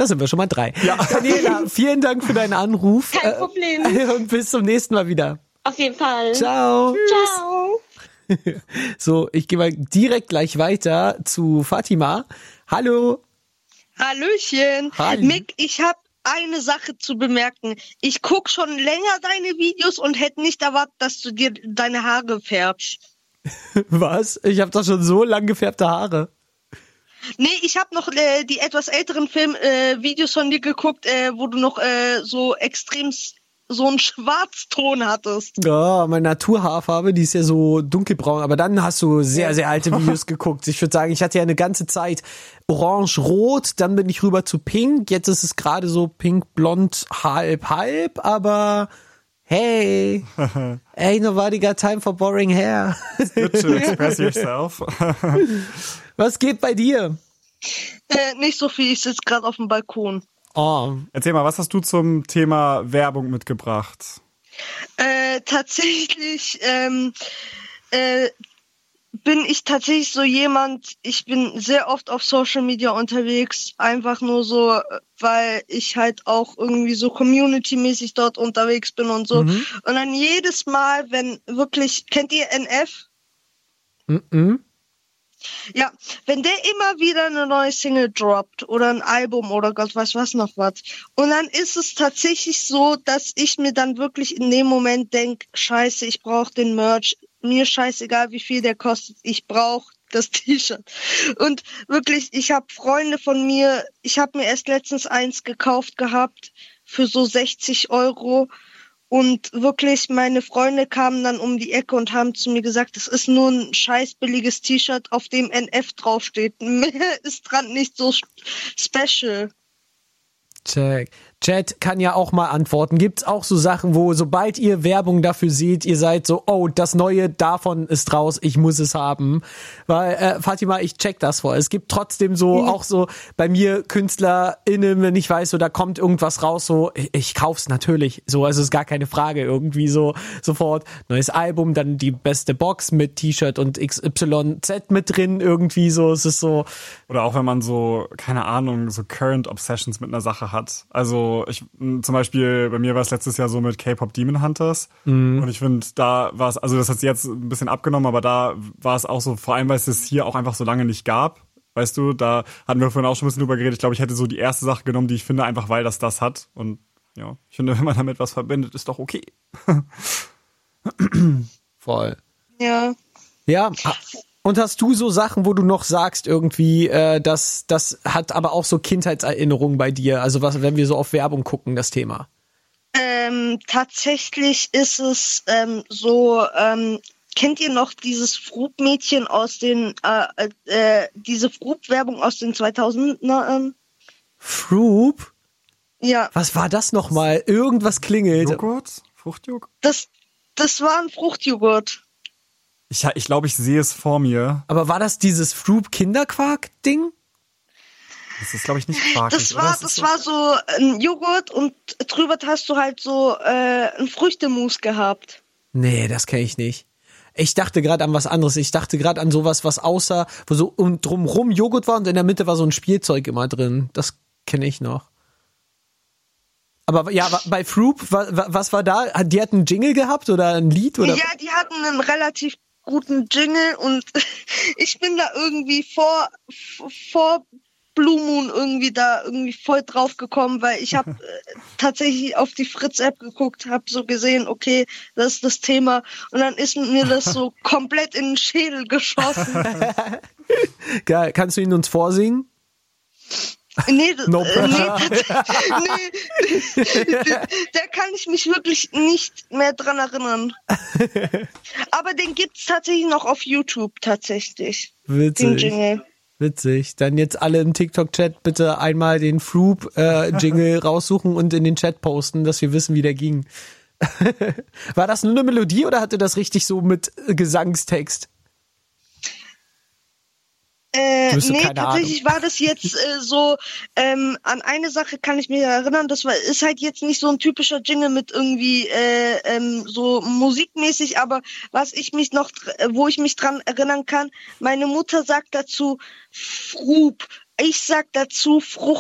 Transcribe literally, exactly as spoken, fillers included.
Da sind wir schon mal drei. Ja. Daniela, vielen Dank für deinen Anruf. Kein Problem. Äh, und bis zum nächsten Mal wieder. Auf jeden Fall. Ciao. Ciao. So, ich gehe mal direkt gleich weiter zu Fatima. Hallo. Hallöchen. Halli. Mick, ich habe eine Sache zu bemerken. Ich guck schon länger deine Videos und hätte nicht erwartet, dass du dir deine Haare färbst. Was? Ich habe doch schon so lang gefärbte Haare. Nee, ich habe noch äh, die etwas älteren Film äh, Videos von dir geguckt, äh, wo du noch äh, so extrem so einen Schwarzton hattest. Ja, meine Naturhaarfarbe, die ist ja so dunkelbraun, aber dann hast du sehr, sehr alte Videos geguckt. Ich würde sagen, ich hatte ja eine ganze Zeit orange-rot, dann bin ich rüber zu pink, jetzt ist es gerade so pink-blond halb-halb, aber hey, ain't nobody got time for boring hair. Good to express yourself. Was geht bei dir? Äh, nicht so viel, ich sitze gerade auf dem Balkon. Oh. Erzähl mal, was hast du zum Thema Werbung mitgebracht? Äh, tatsächlich ähm, äh, bin ich tatsächlich so jemand, ich bin sehr oft auf Social Media unterwegs, einfach nur so, weil ich halt auch irgendwie so community-mäßig dort unterwegs bin und so. Mhm. Und dann jedes Mal, wenn wirklich, kennt ihr N F? Mhm. Ja, wenn der immer wieder eine neue Single droppt oder ein Album oder Gott weiß was noch was. Und dann ist es tatsächlich so, dass ich mir dann wirklich in dem Moment denke, scheiße, ich brauche den Merch. Mir scheißegal, wie viel der kostet. Ich brauche das T-Shirt. Und wirklich, ich habe Freunde von mir, ich habe mir erst letztens eins gekauft gehabt für so sechzig Euro. Und wirklich, meine Freunde kamen dann um die Ecke und haben zu mir gesagt, das ist nur ein scheiß billiges T-Shirt, auf dem N F draufsteht. Mehr ist dran nicht so special. Check. Chat kann ja auch mal antworten. Gibt's auch so Sachen, wo sobald ihr Werbung dafür seht, ihr seid so, oh, das Neue davon ist raus, ich muss es haben. Weil, äh, Fatima, ich check das vor. Es gibt trotzdem so, mhm. auch so bei mir KünstlerInnen, wenn ich weiß, so da kommt irgendwas raus, so, ich, ich kauf's natürlich. So, also ist gar keine Frage. Irgendwie so, sofort neues Album, dann die beste Box mit T-Shirt und X Y Z mit drin, irgendwie so, es ist so. Oder auch wenn man so, keine Ahnung, so Current Obsessions mit einer Sache hat. Also, ich zum Beispiel, bei mir war es letztes Jahr so mit K-Pop Demon Hunters mhm. und ich finde, da war es, also das hat sich jetzt ein bisschen abgenommen, aber da war es auch so, vor allem, weil es es hier auch einfach so lange nicht gab, weißt du, da hatten wir vorhin auch schon ein bisschen drüber geredet, ich glaube, ich hätte so die erste Sache genommen, die ich finde, einfach weil das das hat und ja, ich finde, wenn man damit was verbindet, ist doch okay. Voll. Ja. Ja, und hast du so Sachen, wo du noch sagst irgendwie, äh, das, das hat aber auch so Kindheitserinnerungen bei dir? Also was, wenn wir so auf Werbung gucken, das Thema? Ähm, tatsächlich ist es ähm, so, ähm, kennt ihr noch dieses Froop-Mädchen aus den, äh, äh, diese Froop-Werbung aus den zweitausendern? Froop? Ja. Was war das nochmal? Irgendwas klingelt. Joghurt? Fruchtjoghurt? Das, das war ein Fruchtjoghurt. Ich, ich glaube, ich sehe es vor mir. Aber war das dieses Froop-Kinderquark-Ding? Das ist, glaube ich, nicht Quark. Das war, das, das so war so ein Joghurt und drüber hast du halt so äh, ein Früchtemus gehabt. Nee, das kenne ich nicht. Ich dachte gerade an was anderes. Ich dachte gerade an sowas, was außer, wo so um, drumrum Joghurt war und in der Mitte war so ein Spielzeug immer drin. Das kenne ich noch. Aber ja, bei Froop, was war da? Die hatten einen Jingle gehabt oder ein Lied? Oder? Ja, die hatten einen relativ guten Jingle und ich bin da irgendwie vor, vor Blue Moon irgendwie da irgendwie voll drauf gekommen, weil ich habe äh, tatsächlich auf die Fritz-App geguckt, habe so gesehen, okay, das ist das Thema und dann ist mir das so komplett in den Schädel geschossen. Geil, kannst du ihn uns vorsingen? Nee, no äh, nee, nee, da kann ich mich wirklich nicht mehr dran erinnern. Aber den gibt's tatsächlich noch auf YouTube, tatsächlich. Witzig. Den Jingle. Witzig. Dann jetzt alle im TikTok-Chat bitte einmal den Froop-Jingle äh, raussuchen und in den Chat posten, dass wir wissen, wie der ging. War das nur eine Melodie oder hatte das richtig so mit Gesangstext? Äh, nee, tatsächlich Ahnung. War das jetzt äh, so, ähm, an eine Sache kann ich mich erinnern, das war, ist halt jetzt nicht so ein typischer Jingle mit irgendwie äh, ähm, so musikmäßig, aber was ich mich noch, wo ich mich dran erinnern kann, meine Mutter sagt dazu Froop, ich sag dazu Frucht